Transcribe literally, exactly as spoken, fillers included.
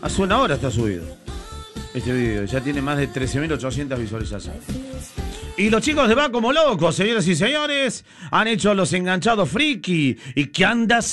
Hace una hora está subido este video. Ya tiene más de trece mil ochocientas visualizaciones. Y los chicos de Va Como Locos, señoras y señores, han hecho Los Enganchados Friki. ¿Y qué andas